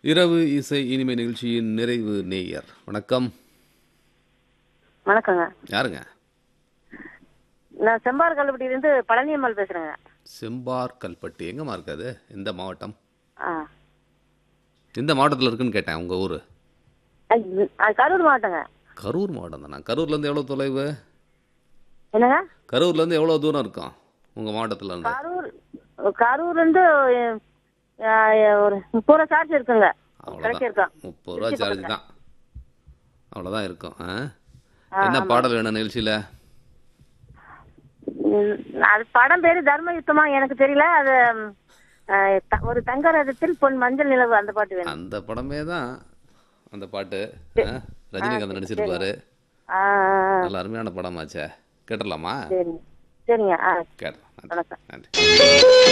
இரவு இசை இனிமை நிகழ்ச்சியின் நிறைவு நேயர். வணக்கம். வணக்கங்க. யாருங்க? நான் செம்பார் கல்லுப்பட்டியிலேருந்து பழனியம்மாள் பேசுறேங்க. செம்பார் கல்பட்டி எங்கம்மா இருக்காது? எந்த மாவட்டம்? ஆ எந்த மாவட்டத்தில் இருக்குன்னு கேட்டேன். உங்கள் ஊர்? அது கரூர் மாவட்டங்க. கரூர் மாவட்டம் தானே? கரூர்லேருந்து எவ்வளோ தொலைவு? என்னங்க? கரூர்லேருந்து எவ்வளோ தூரம் இருக்கும் உங்கள் மாவட்டத்துலேருந்து? கரூர்லேருந்து ஒரு 30 ரூபா சார்ஜ் இருக்குங்க. கிடைக்க அவ்வளோதான், இருக்கோம். 30 ரூபா சார்ஜ் தான். அவ்வளோதான் இருக்கும். என்ன ஆமாம். பாடல் வேணும் நிகழ்ச்சியில்? அது படம் பேரு தர்ம யுத்தமா எனக்கு தெரியல. அது ஒரு தங்க ரதத்தில் பொன் மஞ்சள் நிலவு அந்த பாட்டு வேணும். அந்த படமே தான் அந்த பாட்டு. ஆ, ரஜினிகாந்த் நடிச்சிருப்பாரு. ஆ, நல்ல அருமையான படமாச்சே. கேட்டுடலாமா? சரிங்க சரிங்க. கேட்டலாம். வணக்கம். நன்றி.